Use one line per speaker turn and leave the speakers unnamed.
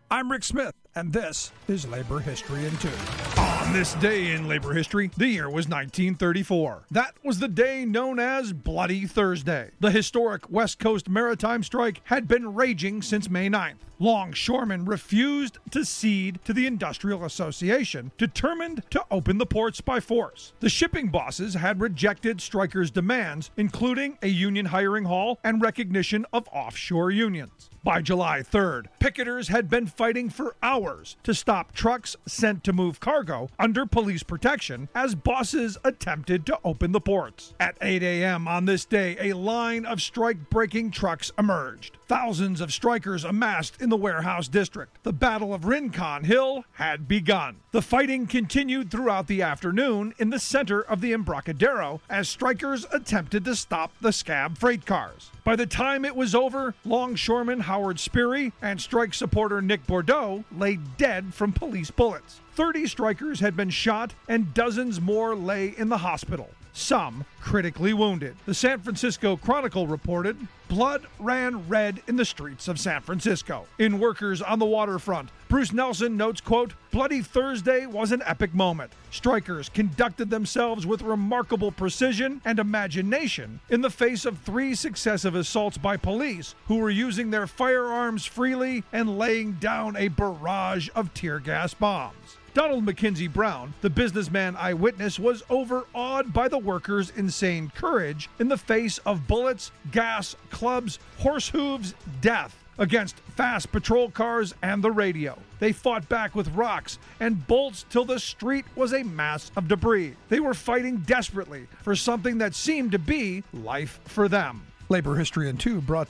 I'm Rick Smith, and this is Labor History in 2. On this day in labor history, the year was 1934. That was the day known as Bloody Thursday. The historic West Coast maritime strike had been raging since May 9th. Longshoremen refused to cede to the Industrial Association, determined to open the ports by force. The shipping bosses had rejected strikers' demands, including a union hiring hall and recognition of offshore unions. By July 3rd, picketers had been fighting for hours to stop trucks sent to move cargo under police protection as bosses attempted to open the ports. At 8 a.m. on this day, a line of strike-breaking trucks emerged. Thousands of strikers amassed in the warehouse district. The Battle of Rincon Hill had begun. The fighting continued throughout the afternoon in the center of the Embarcadero as strikers attempted to stop the scab freight cars. By the time it was over, longshoreman Howard Sperry and strike supporter Nick Bordeaux lay dead from police bullets. 30 strikers had been shot and dozens more lay in the hospital, some critically wounded. The San Francisco Chronicle reported, blood ran red in the streets of San Francisco. In Workers on the Waterfront, Bruce Nelson notes, quote, Bloody Thursday was an epic moment. Strikers conducted themselves with remarkable precision and imagination in the face of 3 successive assaults by police who were using their firearms freely and laying down a barrage of tear gas bombs. Donald Mackenzie Brown, the businessman eyewitness, was overawed by the workers' insane courage in the face of bullets, gas, clubs, horse hooves, death against fast patrol cars and the radio. They fought back with rocks and bolts till the street was a mass of debris. They were fighting desperately for something that seemed to be life for them. Labor History in 2 brought